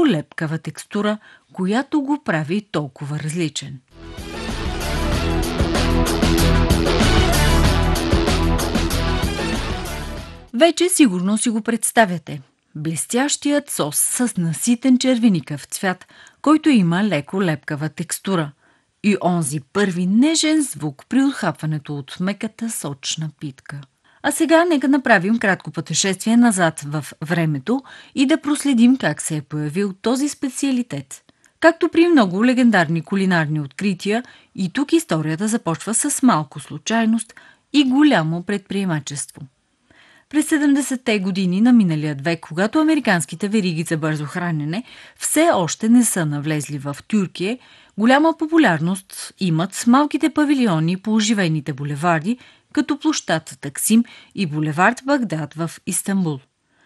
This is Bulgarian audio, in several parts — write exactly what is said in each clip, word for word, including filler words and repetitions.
леко-лепкава текстура, която го прави толкова различен. Вече сигурно си го представяте. Блестящият сос с наситен червеникав цвят, който има леко лепкава текстура, и онзи първи нежен звук при отхапването от меката сочна питка. А сега нека направим кратко пътешествие назад в времето и да проследим как се е появил този специалитет. Както при много легендарни кулинарни открития, и тук историята започва с малко случайност и голямо предприемачество. През седемдесетте години на миналия век, когато американските вериги за бързо хранене все още не са навлезли в Тюркия, голяма популярност имат малките павилиони по оживените булеварди, като площад Таксим и булевард Багдад в Истанбул.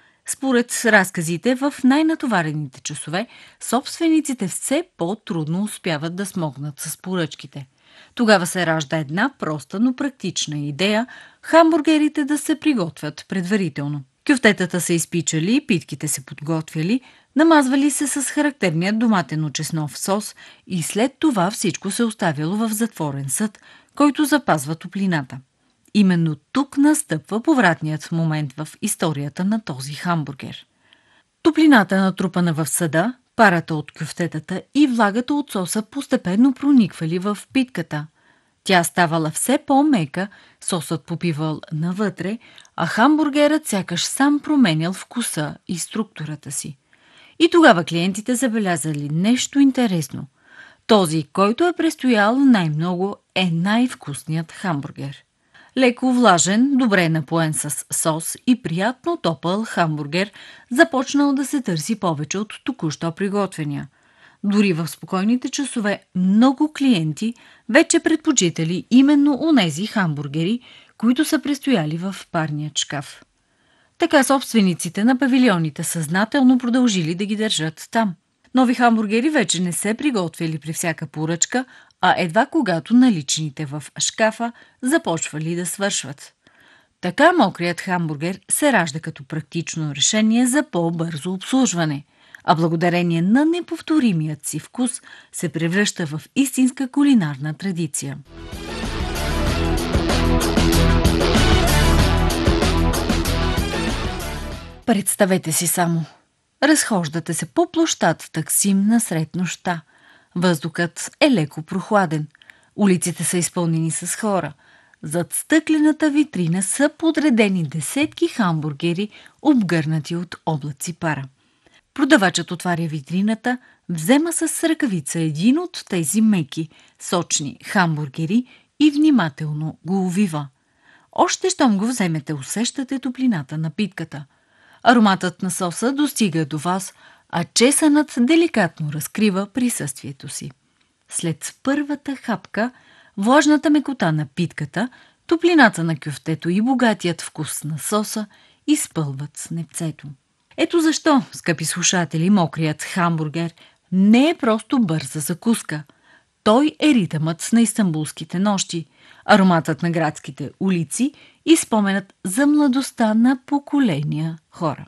Според разказите, в най-натоварените часове собствениците все по-трудно успяват да смогнат с поръчките. Тогава се ражда една проста, но практична идея – хамбургерите да се приготвят предварително. Кюфтетата са изпичали, питките се подготвяли, намазвали се с характерния доматено-чеснов сос и след това всичко се оставяло в затворен съд, който запазва топлината. Именно тук настъпва повратният момент в историята на този хамбургер. Топлината, натрупана в съда, парата от кюфтетата и влагата от соса постепенно прониквали в питката. Тя ставала все по-мека, сосът попивал навътре, а хамбургерът сякаш сам променял вкуса и структурата си. И тогава клиентите забелязали нещо интересно. Този, който е престоял най-много, е най-вкусният хамбургер. Леко влажен, добре напоен с сос и приятно топъл хамбургер започнал да се търси повече от току-що приготвения. Дори в спокойните часове много клиенти вече предпочитали именно онези хамбургери, които са престояли в парният шкаф. Така собствениците на павилионите съзнателно продължили да ги държат там. Нови хамбургери вече не се приготвяли при всяка поръчка, а едва когато наличните в шкафа започвали да свършват. Така мокрият хамбургер се ражда като практично решение за по-бързо обслужване, а благодарение на неповторимият си вкус се превръща в истинска кулинарна традиция. Представете си само. Разхождате се по площад Таксим насред нощта. Въздухът е леко прохладен. Улиците са изпълнени с хора. Зад стъклената витрина са подредени десетки хамбургери, обгърнати от облаци пара. Продавачът отваря витрината, взема с ръкавица един от тези меки, сочни хамбургери и внимателно го увива. Още щом го вземете, усещате топлината на питката. Ароматът на соса достига до вас, а чесънът деликатно разкрива присъствието си. След първата хапка, влажната мекота на питката, топлината на кюфтето и богатият вкус на соса изпълват снепцето. Ето защо, скъпи слушатели, мокрият хамбургер не е просто бърза закуска. Той е ритъмът на истанбулските нощи, ароматът на градските улици и споменът за младостта на поколения хора.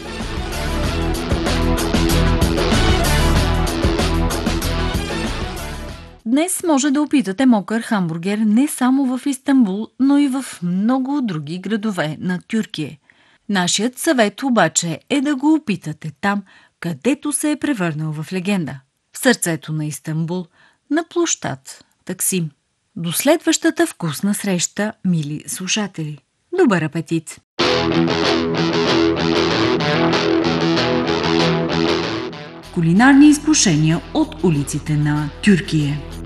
Днес може да опитате мокър хамбургер не само в Истанбул, но и в много други градове на Тюркия. Нашият съвет обаче е да го опитате там, където се е превърнал в легенда. В сърцето на Истанбул, на площад Таксим. До следващата вкусна среща, мили слушатели. Добър апетит! Кулинарни изкушения от улиците на Тюркия.